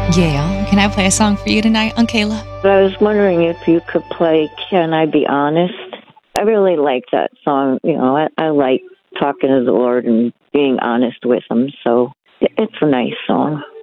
Yeah. Can I play a song for you tonight, Kayla? But I was wondering if you could play Can I Be Honest? I really like that song. I like talking to the Lord and being honest with him. So it's a nice song.